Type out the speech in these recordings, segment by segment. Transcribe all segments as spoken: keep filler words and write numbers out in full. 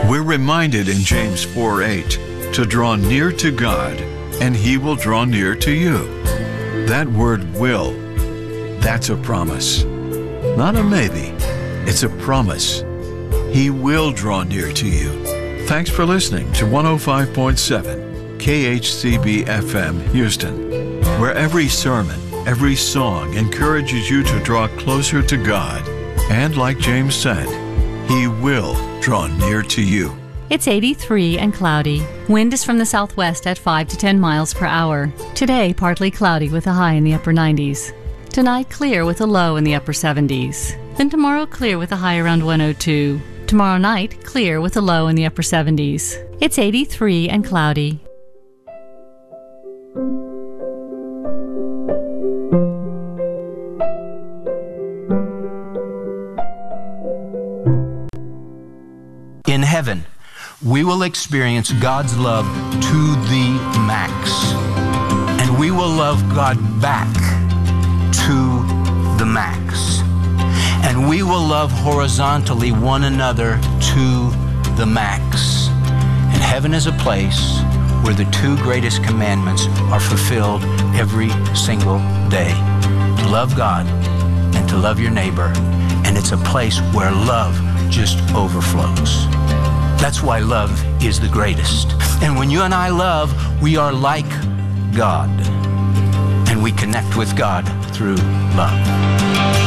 We're reminded in James four eight to draw near to God, and He will draw near to you. That word will, that's a promise. Not a maybe, it's a promise. He will draw near to you. Thanks for listening to one oh five point seven K H C B F M Houston, where every sermon, every song encourages you to draw closer to God. And like James said, He will draw near to you. It's eighty-three and cloudy. Wind is from the southwest at five to ten miles per hour. Today, partly cloudy with a high in the upper nineties. Tonight, clear with a low in the upper seventies. Then tomorrow, clear with a high around one oh two. Tomorrow night, clear with a low in the upper seventies. It's eighty-three and cloudy. In heaven, we will experience God's love to the max. And we will love God back to the max. And we will love horizontally one another to the max. And heaven is a place where the two greatest commandments are fulfilled every single day. To love God and to love your neighbor. And it's a place where love just overflows. That's why love is the greatest. And when you and I love, we are like God. And we connect with God through love.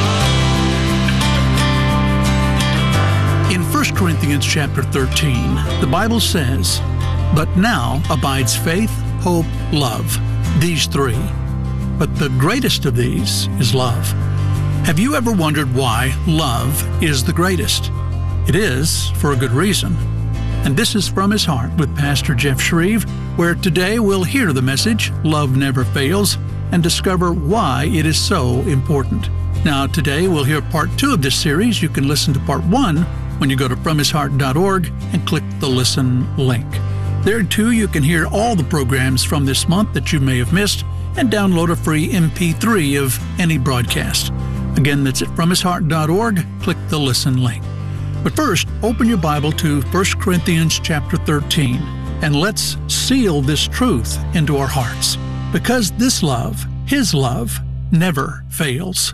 In First Corinthians chapter thirteen, the Bible says, "But now abides faith, hope, love, these three. But the greatest of these is love." Have you ever wondered why love is the greatest? It is for a good reason. And this is From His Heart with Pastor Jeff Shreve, where today we'll hear the message, Love Never Fails, and discover why it is so important. Now, today we'll hear part two of this series. You can listen to part one when you go to from his heart dot org and click the listen link. There, too, you can hear all the programs from this month that you may have missed and download a free M P three of any broadcast. Again, that's at from his heart dot org. Click the listen link. But first, open your Bible to First Corinthians chapter thirteen, and let's seal this truth into our hearts. Because this love, His love, never fails.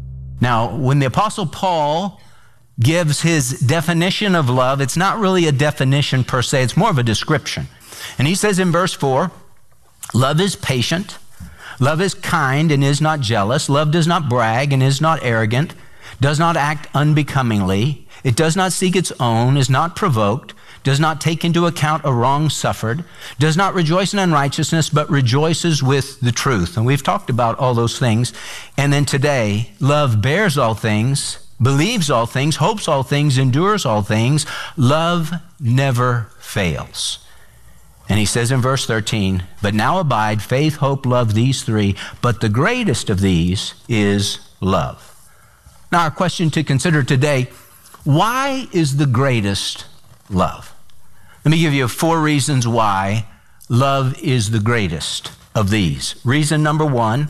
Now, when the Apostle Paul gives his definition of love, it's not really a definition per se, it's more of a description. And he says in verse four, "Love is patient, love is kind and is not jealous, love does not brag and is not arrogant, does not act unbecomingly, it does not seek its own, is not provoked, does not take into account a wrong suffered, does not rejoice in unrighteousness, but rejoices with the truth." And we've talked about all those things. And then today, love bears all things, believes all things, hopes all things, endures all things. Love never fails. And he says in verse thirteen, "But now abide faith, hope, love, these three, but the greatest of these is love." Now, our question to consider today, why is the greatest love? Let me give you four reasons why love is the greatest of these. Reason number one,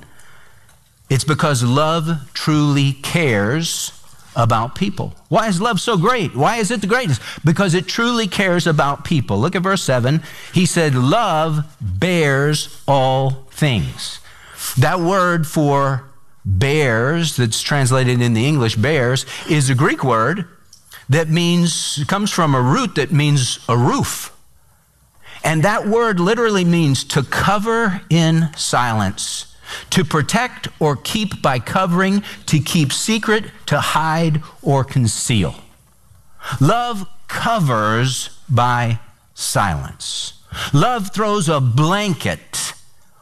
it's because love truly cares about people. Why is love so great? Why is it the greatest? Because it truly cares about people. Look at verse seven. He said, "Love bears all things." That word for bears, that's translated in the English bears, is a Greek word that means, comes from a root that means a roof. And that word literally means to cover in silence, to protect or keep by covering, to keep secret, to hide or conceal. Love covers by silence. Love throws a blanket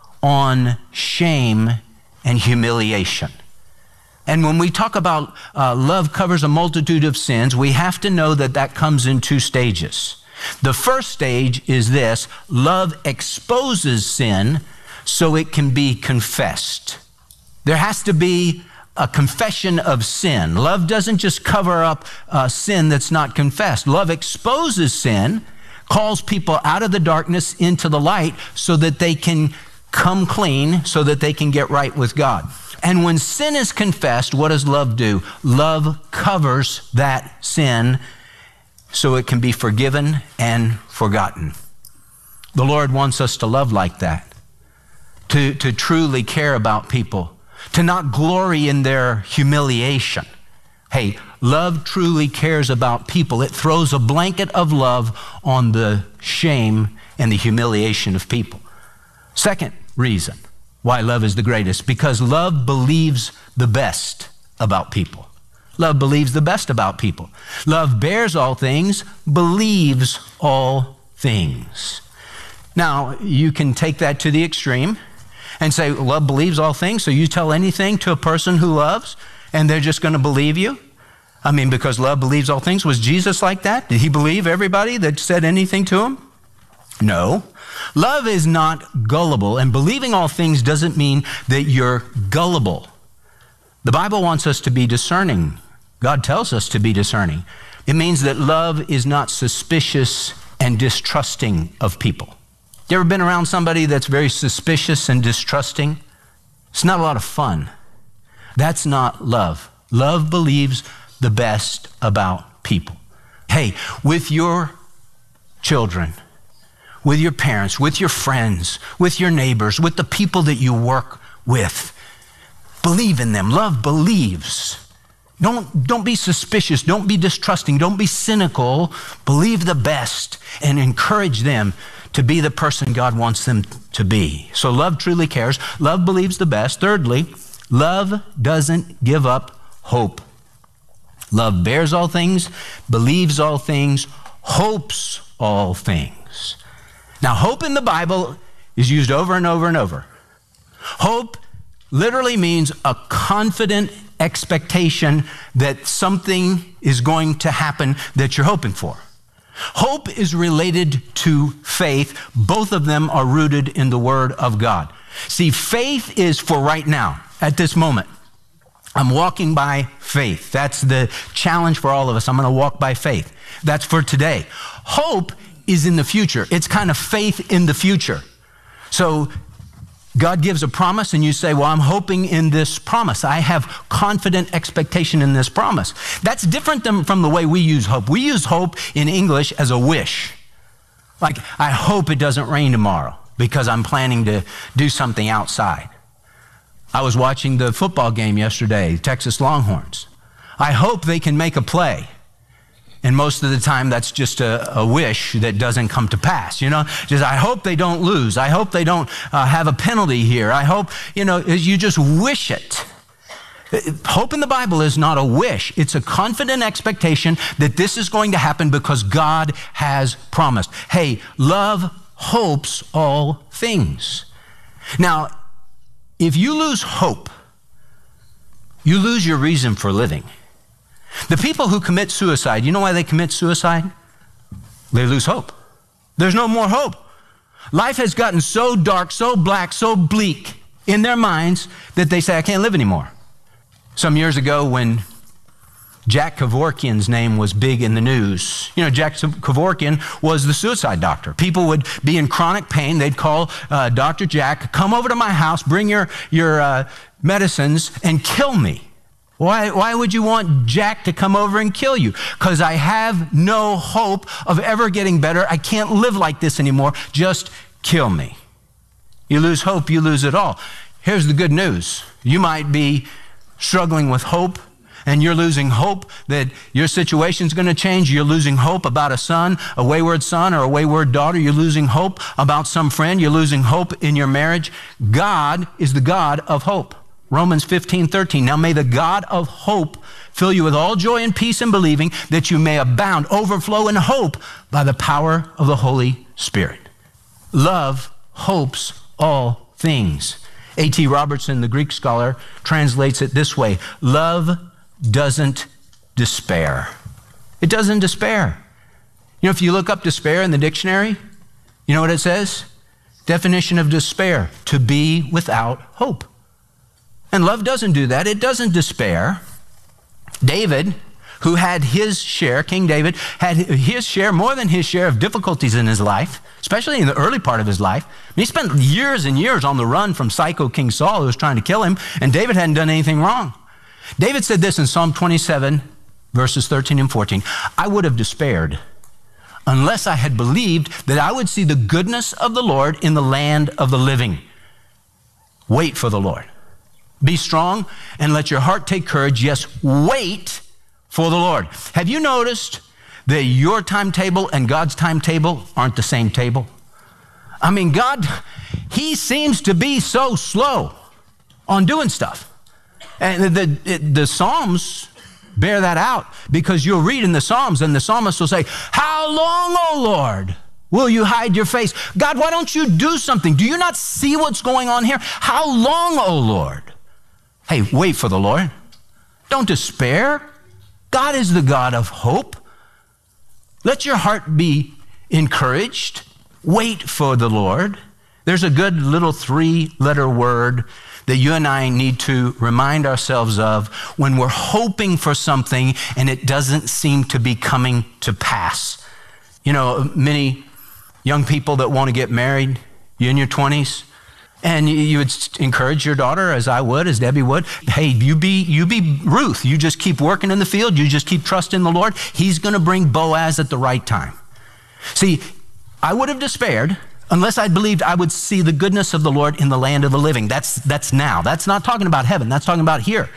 on shame and humiliation. And when we talk about uh, love covers a multitude of sins, we have to know that that comes in two stages. The first stage is this: love exposes sin so it can be confessed. There has to be a confession of sin. Love doesn't just cover up uh, sin that's not confessed. Love exposes sin, calls people out of the darkness into the light so that they can come clean, so that they can get right with God. And when sin is confessed, what does love do? Love covers that sin so it can be forgiven and forgotten. The Lord wants us to love like that, to, to truly care about people, to not glory in their humiliation. Hey, love truly cares about people. It throws a blanket of love on the shame and the humiliation of people. Second reason why love is the greatest, because love believes the best about people. Love believes the best about people. Love bears all things, believes all things. Now, you can take that to the extreme and say, love believes all things, so you tell anything to a person who loves, and they're just going to believe you? I mean, because love believes all things. Was Jesus like that? Did he believe everybody that said anything to him? No. Love is not gullible, and believing all things doesn't mean that you're gullible. The Bible wants us to be discerning. God tells us to be discerning. It means that love is not suspicious and distrusting of people. You ever been around somebody that's very suspicious and distrusting? It's not a lot of fun. That's not love. Love believes the best about people. Hey, with your children, with your parents, with your friends, with your neighbors, with the people that you work with, believe in them. Love believes. Don't, don't be suspicious. Don't be distrusting. Don't be cynical. Believe the best and encourage them to be the person God wants them to be. So love truly cares. Love believes the best. Thirdly, love doesn't give up hope. Love bears all things, believes all things, hopes all things. Now, hope in the Bible is used over and over and over. Hope literally means a confident expectation that something is going to happen that you're hoping for. Hope is related to faith. Both of them are rooted in the Word of God. See, faith is for right now, at this moment. I'm walking by faith. That's the challenge for all of us. I'm going to walk by faith. That's for today. Hope is in the future. It's kind of faith in the future. So God gives a promise and you say, well, I'm hoping in this promise. I have confident expectation in this promise. That's different than from the way we use hope. We use hope in English as a wish. Like, I hope it doesn't rain tomorrow because I'm planning to do something outside. I was watching the football game yesterday, Texas Longhorns. I hope they can make a play. And most of the time, that's just a, a wish that doesn't come to pass, you know? Just, I hope they don't lose. I hope they don't uh, have a penalty here. I hope, you know, you just wish it. Hope in the Bible is not a wish. It's a confident expectation that this is going to happen because God has promised. Hey, love hopes all things. Now, if you lose hope, you lose your reason for living. The people who commit suicide, you know why they commit suicide? They lose hope. There's no more hope. Life has gotten so dark, so black, so bleak in their minds that they say, I can't live anymore. Some years ago when Jack Kevorkian's name was big in the news, you know, Jack Kevorkian was the suicide doctor. People would be in chronic pain. They'd call uh, Doctor Jack, come over to my house, bring your, your uh, medicines and kill me. Why, why would you want Jack to come over and kill you? Because I have no hope of ever getting better. I can't live like this anymore. Just kill me. You lose hope, you lose it all. Here's the good news. You might be struggling with hope, and you're losing hope that your situation's going to change. You're losing hope about a son, a wayward son or a wayward daughter. You're losing hope about some friend. You're losing hope in your marriage. God is the God of hope. Romans fifteen thirteen. Now may the God of hope fill you with all joy and peace in believing, that you may abound, overflow in hope by the power of the Holy Spirit. Love hopes all things. A T Robertson, the Greek scholar, translates it this way: love doesn't despair. It doesn't despair. You know, if you look up despair in the dictionary, you know what it says? Definition of despair: to be without hope. And love doesn't do that. It doesn't despair. David, who had his share, King David, had his share, more than his share of difficulties in his life, especially in the early part of his life. I mean, he spent years and years on the run from psycho King Saul, who was trying to kill him, and David hadn't done anything wrong. David said this in Psalm twenty-seven, verses thirteen and fourteen, I would have despaired unless I had believed that I would see the goodness of the Lord in the land of the living. Wait for the Lord. Be strong and let your heart take courage. Yes, wait for the Lord. Have you noticed that your timetable and God's timetable aren't the same table? I mean, God, he seems to be so slow on doing stuff. And the, the, the Psalms bear that out, because you'll read in the Psalms and the psalmist will say, how long, O Lord, will you hide your face? God, why don't you do something? Do you not see what's going on here? How long, O Lord? Hey, wait for the Lord. Don't despair. God is the God of hope. Let your heart be encouraged. Wait for the Lord. There's a good little three-letter word that you and I need to remind ourselves of when we're hoping for something and it doesn't seem to be coming to pass. You know, many young people that want to get married, you in your twenties, and you would encourage your daughter, as I would, as Debbie would, hey, you be you be Ruth. You just keep working in the field. You just keep trusting the Lord. He's going to bring Boaz at the right time. See, I would have despaired unless I believed I would see the goodness of the Lord in the land of the living. That's, that's now. That's not talking about heaven. That's talking about here.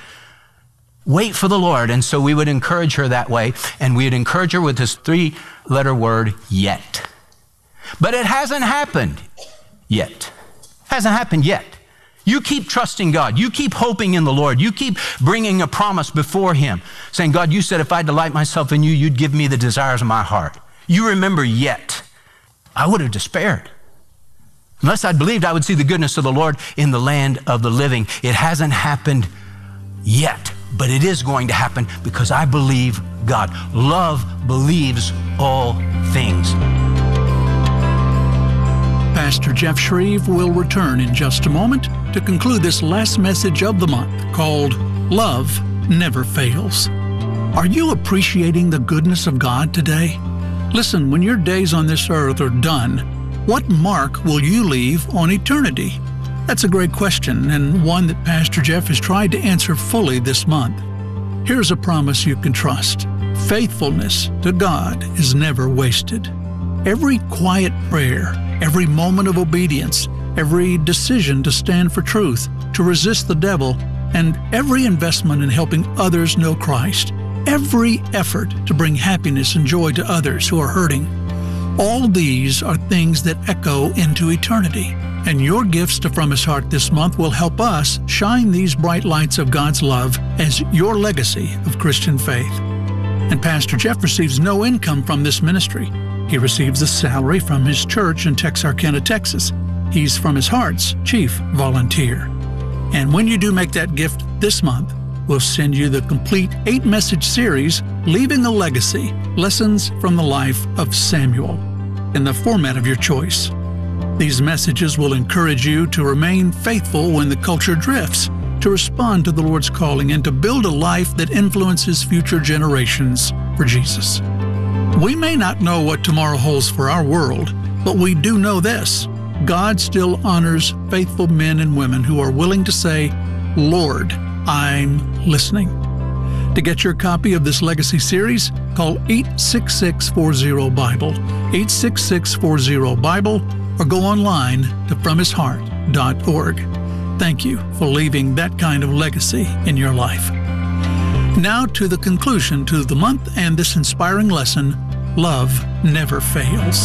Wait for the Lord. And so we would encourage her that way, and we would encourage her with this three-letter word, yet. But it hasn't happened yet. Hasn't happened yet. You keep trusting God. You keep hoping in the Lord. You keep bringing a promise before him, saying, God, you said if I delight myself in you, you'd give me the desires of my heart. You remember yet. I would have despaired unless I believed I would see the goodness of the Lord in the land of the living. It hasn't happened yet, but it is going to happen because I believe God. Love believes all things. Pastor Jeff Shreve will return in just a moment to conclude this last message of the month called Love Never Fails. Are you appreciating the goodness of God today? Listen, when your days on this earth are done, what mark will you leave on eternity? That's a great question, and one that Pastor Jeff has tried to answer fully this month. Here's a promise you can trust. Faithfulness to God is never wasted. Every quiet prayer, every moment of obedience, every decision to stand for truth, to resist the devil, and every investment in helping others know Christ, every effort to bring happiness and joy to others who are hurting, all these are things that echo into eternity. And your gifts to From His Heart this month will help us shine these bright lights of God's love as your legacy of Christian faith. And Pastor Jeff receives no income from this ministry. He receives a salary from his church in Texarkana, Texas. He's From His Heart's chief volunteer. And when you do make that gift this month, we'll send you the complete eight-message series, Leaving a Legacy, Lessons from the Life of Samuel, in the format of your choice. These messages will encourage you to remain faithful when the culture drifts, to respond to the Lord's calling, and to build a life that influences future generations for Jesus. We may not know what tomorrow holds for our world, but we do know this: God still honors faithful men and women who are willing to say, Lord, I'm listening. To get your copy of this legacy series, call eight six six, four zero, Bible, eight six six, four zero, Bible, or go online to from his heart dot org. Thank you for leaving that kind of legacy in your life. Now to the conclusion to the month and this inspiring lesson, Love Never Fails.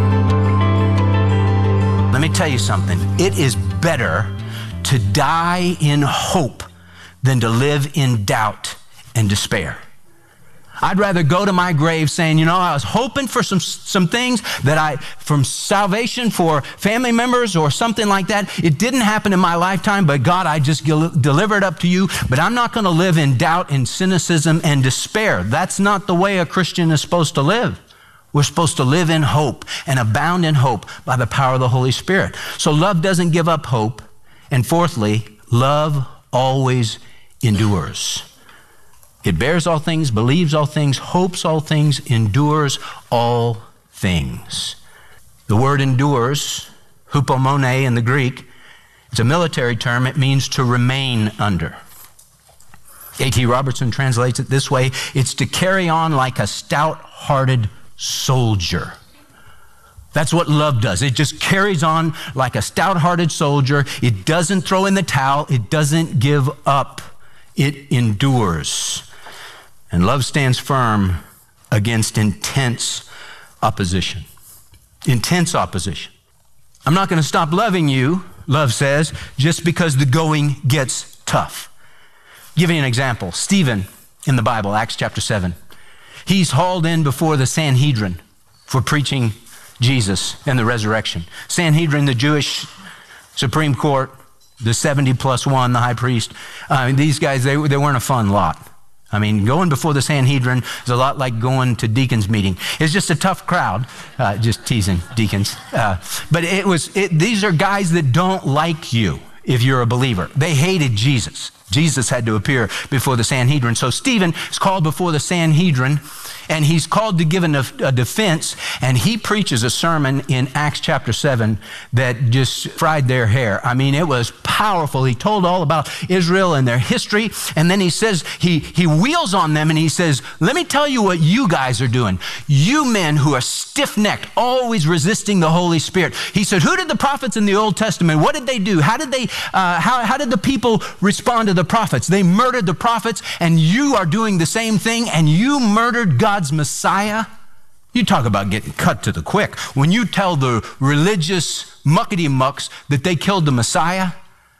Let me tell you something. It is better to die in hope than to live in doubt and despair. I'd rather go to my grave saying, you know, I was hoping for some some things that I, from salvation for family members or something like that. It didn't happen in my lifetime, but God, I just deliver it up to you. But I'm not going to live in doubt and cynicism and despair. That's not the way a Christian is supposed to live. We're supposed to live in hope and abound in hope by the power of the Holy Spirit. So love doesn't give up hope. And fourthly, love always endures. It bears all things, believes all things, hopes all things, endures all things. The word endures, hupomone in the Greek, it's a military term. It means to remain under. A T Robertson translates it this way: it's to carry on like a stout-hearted soldier. That's what love does. It just carries on like a stout-hearted soldier. It doesn't throw in the towel. It doesn't give up. It endures. And love stands firm against intense opposition. Intense opposition. I'm not going to stop loving you, love says, just because the going gets tough. Give you an example. Stephen in the Bible, Acts chapter seven. He's hauled in before the Sanhedrin for preaching Jesus and the resurrection. Sanhedrin, the Jewish Supreme Court, the seventy plus one, the high priest. Uh, these guys, they, they weren't a fun lot. I mean, going before the Sanhedrin is a lot like going to deacons meeting. It's just a tough crowd. Uh, just teasing deacons. Uh, but it was. It, these are guys that don't like you if you're a believer. They hated Jesus. Jesus had to appear before the Sanhedrin. So Stephen is called before the Sanhedrin, and he's called to give a, a defense, and he preaches a sermon in Acts chapter seven that just fried their hair. I mean, it was powerful. He told all about Israel and their history, and then he says, he, he wheels on them, and he says, let me tell you what you guys are doing. You men who are stiff-necked, always resisting the Holy Spirit. He said, who did the prophets in the Old Testament, what did they do? How did they, uh, how, how did the people respond to the prophets? They murdered the prophets, and you are doing the same thing, and you murdered God's Messiah. You talk about getting cut to the quick. When you tell the religious muckety-mucks that they killed the Messiah,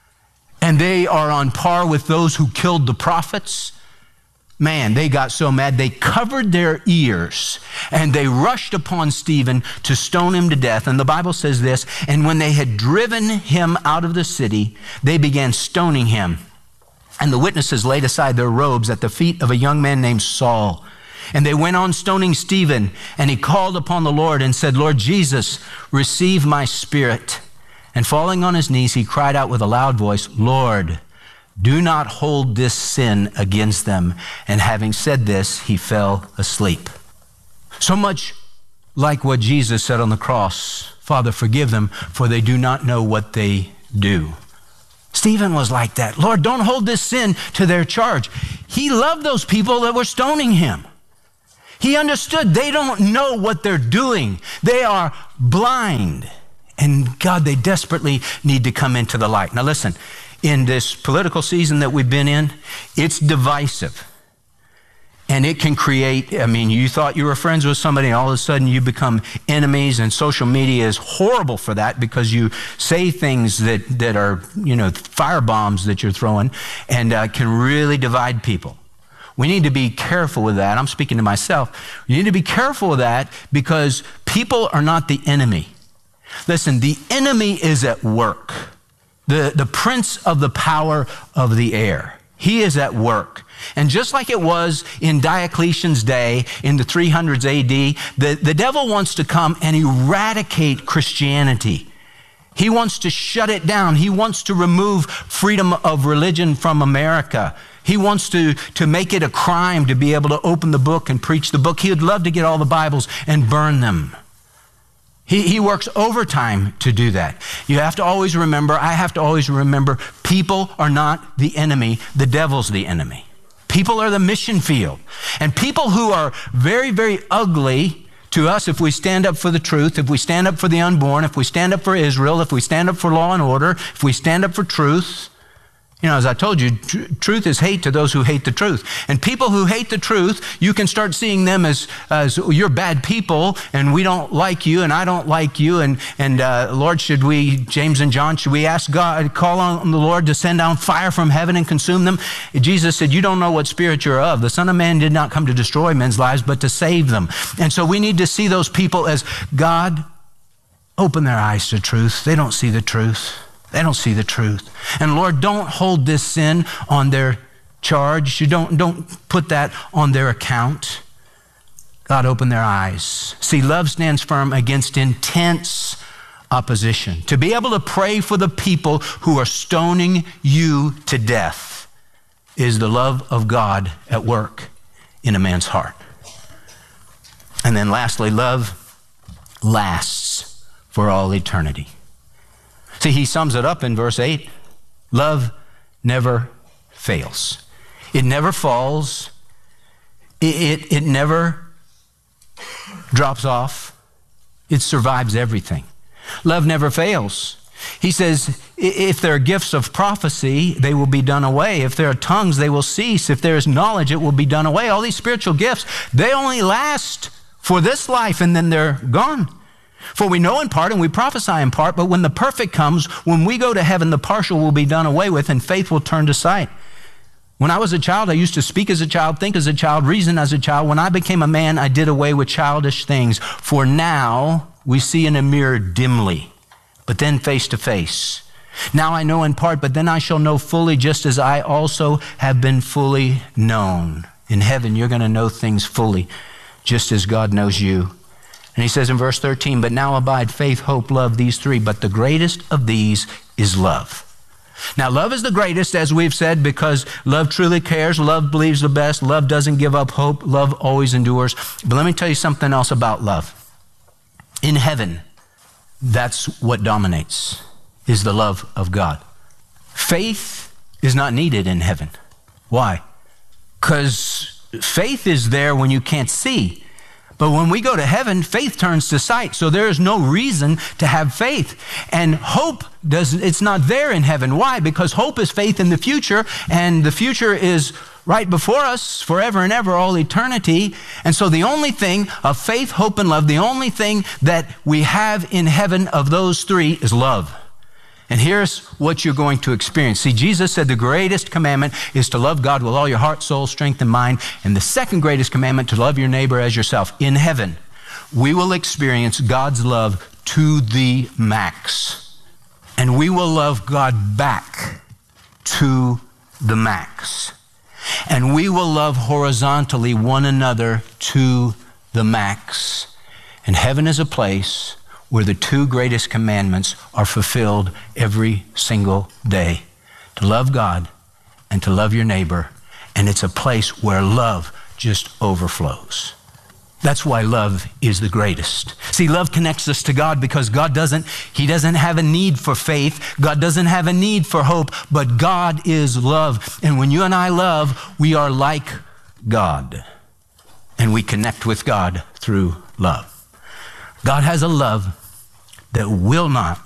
and they are on par with those who killed the prophets, man, they got so mad, they covered their ears, and they rushed upon Stephen to stone him to death. And the Bible says this, and when they had driven him out of the city, they began stoning him. And the witnesses laid aside their robes at the feet of a young man named Saul. And they went on stoning Stephen, and he called upon the Lord and said, Lord Jesus, receive my spirit. And falling on his knees, he cried out with a loud voice, Lord, do not hold this sin against them. And having said this, he fell asleep. So much like what Jesus said on the cross, Father, forgive them, for they do not know what they do. Stephen was like that. Lord, don't hold this sin to their charge. He loved those people that were stoning him. He understood they don't know what they're doing. They are blind. And God, they desperately need to come into the light. Now listen, in this political season that we've been in, it's divisive. And it can create, I mean, you thought you were friends with somebody, and all of a sudden you become enemies, and social media is horrible for that because you say things that, that are, you know, fire bombs that you're throwing, and uh, can really divide people. We need to be careful with that. I'm speaking to myself. You need to be careful with that because people are not the enemy. Listen, the enemy is at work. The, the prince of the power of the air. He is at work. And just like it was in Diocletian's day in the three hundreds A D, the, the devil wants to come and eradicate Christianity. He wants to shut it down. He wants to remove freedom of religion from America. He wants to, to make it a crime to be able to open the book and preach the book. He would love to get all the Bibles and burn them. He, he works overtime to do that. You have to always remember, I have to always remember, people are not the enemy. The devil's the enemy. People are the mission field. And people who are very, very ugly to us, if we stand up for the truth, if we stand up for the unborn, if we stand up for Israel, if we stand up for law and order, if we stand up for truth. You know, as I told you, tr- truth is hate to those who hate the truth. And people who hate the truth, you can start seeing them as, as you're bad people, and we don't like you, and I don't like you, and, and uh, Lord, should we, James and John, should we ask God, call on the Lord to send down fire from heaven and consume them? Jesus said, you don't know what spirit you're of. The Son of Man did not come to destroy men's lives, but to save them. And so we need to see those people as, God, open their eyes to truth. They don't see the truth. They don't see the truth. And Lord, don't hold this sin on their charge. You don't, don't put that on their account. God, open their eyes. See, love stands firm against intense opposition. To be able to pray for the people who are stoning you to death is the love of God at work in a man's heart. And then lastly, love lasts for all eternity. See, he sums it up in verse eight. Love never fails. It never falls. It, it, it never drops off. It survives everything. Love never fails. He says, if there are gifts of prophecy, they will be done away. If there are tongues, they will cease. If there is knowledge, it will be done away. All these spiritual gifts, they only last for this life and then they're gone. For we know in part and we prophesy in part, but when the perfect comes, when we go to heaven, the partial will be done away with and faith will turn to sight. When I was a child, I used to speak as a child, think as a child, reason as a child. When I became a man, I did away with childish things. For now, we see in a mirror dimly, but then face to face. Now I know in part, but then I shall know fully, just as I also have been fully known. In heaven, you're going to know things fully, just as God knows you. And he says in verse thirteen, but now abide faith, hope, love, these three, but the greatest of these is love. Now, love is the greatest, as we've said, because love truly cares, love believes the best, love doesn't give up hope, love always endures. But let me tell you something else about love. In heaven, that's what dominates, is the love of God. Faith is not needed in heaven. Why? Because faith is there when you can't see. But when we go to heaven, faith turns to sight. So there is no reason to have faith. And hope doesn't, it's not there in heaven. Why? Because hope is faith in the future, and the future is right before us forever and ever, all eternity. And so the only thing of faith, hope, and love, the only thing that we have in heaven of those three is love. And here's what you're going to experience. See, Jesus said the greatest commandment is to love God with all your heart, soul, strength, and mind. And the second greatest commandment, to love your neighbor as yourself. In heaven, we will experience God's love to the max. And we will love God back to the max. And we will love horizontally one another to the max. And heaven is a place where the two greatest commandments are fulfilled every single day. To love God and to love your neighbor. And it's a place where love just overflows. That's why love is the greatest. See, love connects us to God because God doesn't, he doesn't have a need for faith. God doesn't have a need for hope, but God is love. And when you and I love, we are like God. And we connect with God through love. God has a love that will not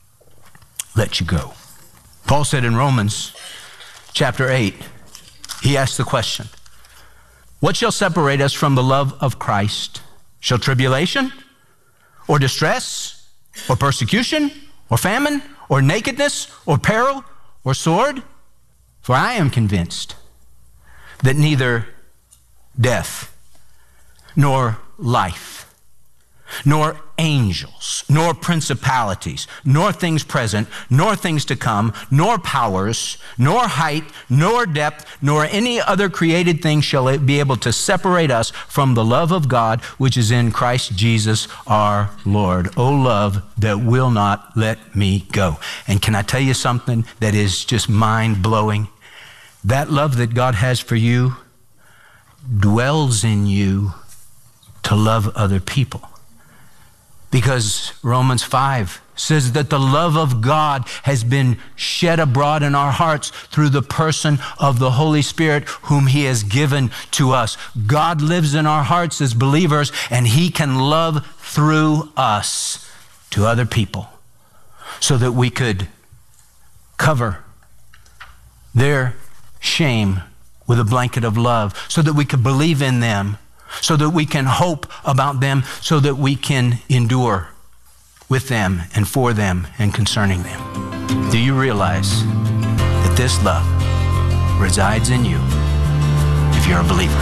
let you go. Paul said in Romans chapter eight, he asked the question, what shall separate us from the love of Christ? Shall tribulation or distress or persecution or famine or nakedness or peril or sword? For I am convinced that neither death nor life, nor angels, nor principalities, nor things present, nor things to come, nor powers, nor height, nor depth, nor any other created thing shall be able to separate us from the love of God, which is in Christ Jesus our Lord. O love that will not let me go. And can I tell you something that is just mind-blowing? That love that God has for you dwells in you to love other people. Because Romans five says that the love of God has been shed abroad in our hearts through the person of the Holy Spirit whom he has given to us. God lives in our hearts as believers, and he can love through us to other people so that we could cover their shame with a blanket of love, so that we could believe in them, so that we can hope about them, so that we can endure with them and for them and concerning them. Do you realize that this love resides in you if you're a believer?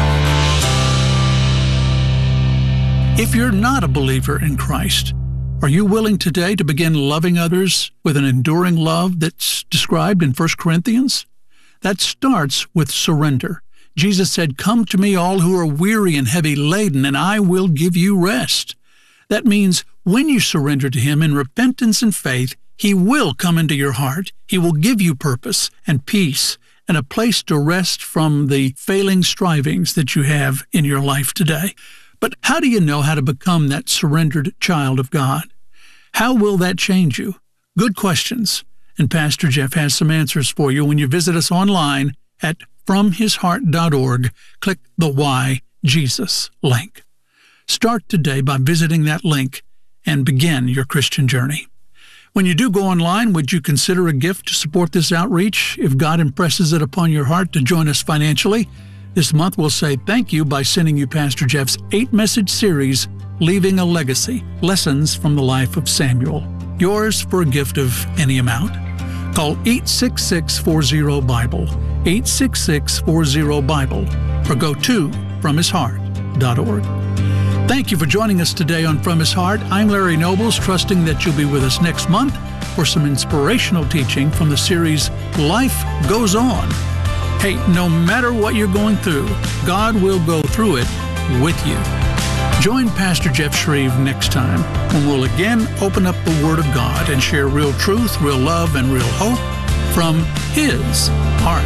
If you're not a believer in Christ, are you willing today to begin loving others with an enduring love that's described in First Corinthians? That starts with surrender. Jesus said, come to me all who are weary and heavy laden, and I will give you rest. That means when you surrender to him in repentance and faith, he will come into your heart. He will give you purpose and peace and a place to rest from the failing strivings that you have in your life today. But how do you know how to become that surrendered child of God? How will that change you? Good questions. And Pastor Jeff has some answers for you when you visit us online at from his heart dot org. Click the Why Jesus link. Start today by visiting that link and begin your Christian journey. When you do go online, would you consider a gift to support this outreach? If God impresses it upon your heart to join us financially, this month we'll say thank you by sending you Pastor Jeff's eight-message series, Leaving a Legacy, Lessons from the Life of Samuel. Yours for a gift of any amount. Call eight six six, four zero, Bible, eight six six, four zero, Bible, or go to from his heart dot org. Thank you for joining us today on From His Heart. I'm Larry Nobles, trusting that you'll be with us next month for some inspirational teaching from the series Life Goes On. Hey, no matter what you're going through, God will go through it with you. Join Pastor Jeff Shreve next time when we'll again open up the Word of God and share real truth, real love, and real hope from His heart.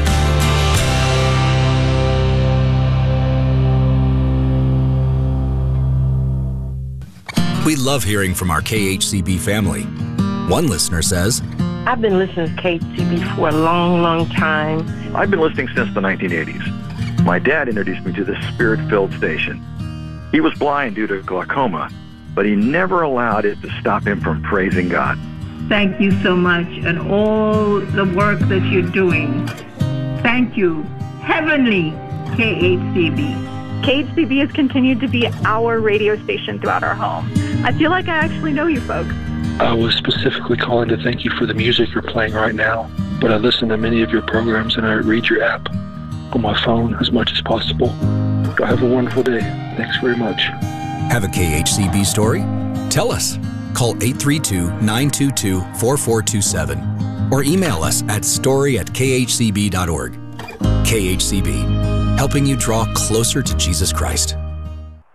We love hearing from our K H C B family. One listener says, I've been listening to K H C B for a long, long time. I've been listening since the nineteen eighties. My dad introduced me to this spirit-filled station. He was blind due to glaucoma, but he never allowed it to stop him from praising God. Thank you so much, and all the work that you're doing. Thank you. Heavenly K H C B. K H C B has continued to be our radio station throughout our home. I feel like I actually know you folks. I was specifically calling to thank you for the music you're playing right now, but I listen to many of your programs and I read your app on my phone as much as possible. Have a wonderful day. Thanks very much. Have a K H C B story? Tell us. Call eight three two, nine two two, four four two seven or email us at story at k h c b dot org. K H C B, helping you draw closer to Jesus Christ.